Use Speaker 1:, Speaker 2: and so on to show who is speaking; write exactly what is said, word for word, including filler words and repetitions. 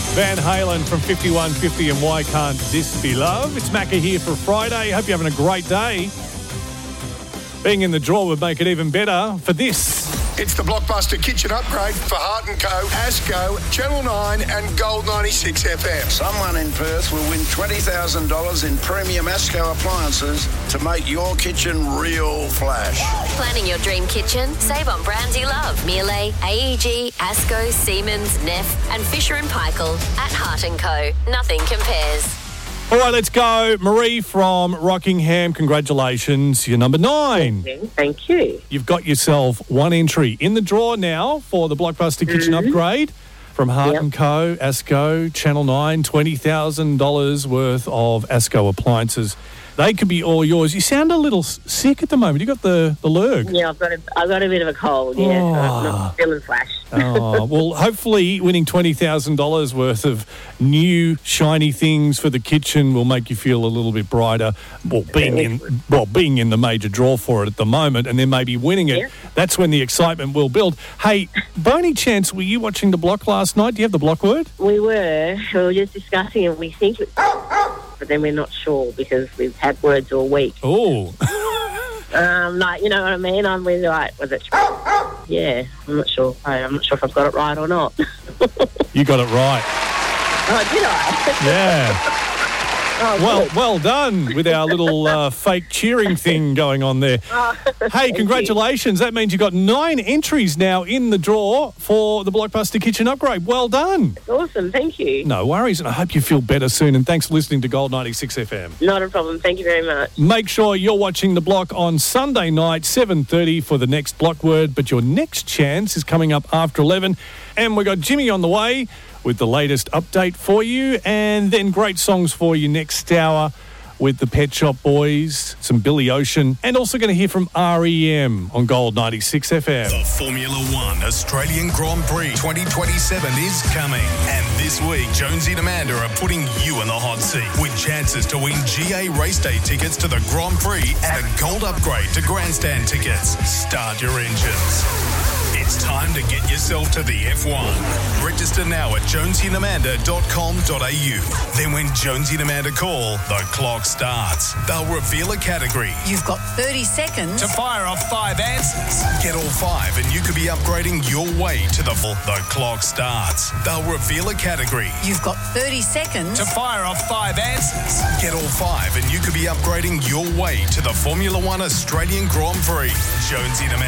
Speaker 1: Van Halen from fifty-one fifty and Why Can't This Be Love? It's Macca here for Friday. Hope you're having a great day. Being in the draw would make it even better for this.
Speaker 2: It's the Blockbuster Kitchen Upgrade for Hart and Co, Asco, Channel nine and Gold ninety-six F M.
Speaker 3: Someone in Perth will win twenty thousand dollars in premium Asco appliances to make your kitchen real flash.
Speaker 4: Planning your dream kitchen? Save on brands you love. Miele, A E G, Asco, Siemens, Neff and Fisher and Paykel at Hart and Co. Nothing compares.
Speaker 1: All right, let's go. Marie from Rockingham, congratulations. You're number nine.
Speaker 5: Thank you.
Speaker 1: You've got yourself one entry in the draw now for the Blockbuster Kitchen
Speaker 5: Mm-hmm.
Speaker 1: Upgrade from Hart
Speaker 5: Yep.
Speaker 1: and Co, Asco, Channel nine, twenty thousand dollars worth of Asco appliances. They could be all yours. You sound a little s- sick at the moment. You got the, the lurg.
Speaker 5: Yeah, I've got a, I've got a bit of a cold, yeah.
Speaker 1: Oh.
Speaker 5: So I'm not feeling flash.
Speaker 1: Oh, well, hopefully winning twenty thousand dollars worth of new shiny things for the kitchen will make you feel a little bit brighter. Well, being in well, being in the major draw for it at the moment and then maybe winning it,
Speaker 5: Yeah.
Speaker 1: that's when the excitement will build. Hey, by any chance, were you watching The Block last night? Do you have the Block word?
Speaker 5: We were, we were just discussing it. We think it's... But then we're not sure because we've had words all week.
Speaker 1: Oh,
Speaker 5: Um, like, you know what I mean? I'm really like, was it... Yeah, I'm not sure. I- I'm not sure if I've got it right or not.
Speaker 1: you got it right.
Speaker 5: Oh, did I?
Speaker 1: Yeah.
Speaker 5: Oh,
Speaker 1: Well,
Speaker 5: good.
Speaker 1: well done with our little uh, fake cheering thing going on there. Hey, congratulations. That means you've got nine entries now in the draw for the Blockbuster Kitchen Upgrade. Well done.
Speaker 5: Awesome, thank you.
Speaker 1: No worries, and I hope you feel better soon. And thanks for listening to Gold ninety-six F M.
Speaker 5: Not a problem. Thank you very much.
Speaker 1: Make sure you're watching The Block on Sunday night, seven thirty for the next Block word. But your next chance is coming up after eleven. And we've got Jimmy on the way with the latest update for you. And then great songs for you next hour with the Pet Shop Boys, some Billy Ocean, and also going to hear from R E M on Gold ninety-six F M.
Speaker 6: The Formula One Australian Grand Prix twenty twenty-seven is coming. And this week, Jonesy and Amanda are putting you in the hot seat with chances to win G A race day tickets to the Grand Prix and a gold upgrade to grandstand tickets. Start your engines. It's time to get yourself to the F one. Register now at jonesy and amanda dot com dot a u. Then when Jonesy and Amanda call, the clock starts. They'll reveal a category
Speaker 7: You've got thirty seconds.
Speaker 6: to fire off five answers. Get all five and you could be upgrading your way to the full. The clock starts. They'll reveal a category
Speaker 7: You've got thirty seconds.
Speaker 6: to fire off five answers. Get all five and you could be upgrading your way to the Formula One Australian Grand Prix. Jonesy and Amanda.